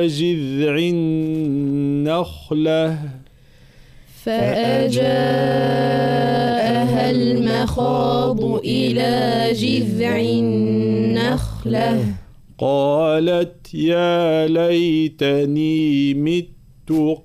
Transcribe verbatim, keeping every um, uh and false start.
جذع النخلة فأجاءها المخاض إلى جذع النخلة قالت يا ليتني مت